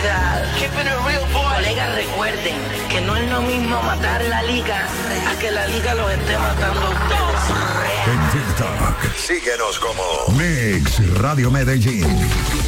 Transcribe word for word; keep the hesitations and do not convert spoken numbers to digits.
God. Keeping it real, boy. Colegas, recuerden que no es lo mismo matar la liga a que la liga los esté matando a ustedes. En TikTok, síguenos como Mix Radio Medellín.